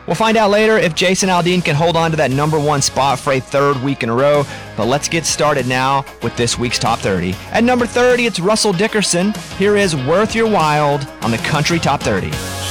We'll find out later if Jason Aldean can hold on to that number one spot for a third week in a row. But let's get started now with this week's Top 30. At number 30, it's Russell Dickerson. Here is Worth Your While on the Country Top 30.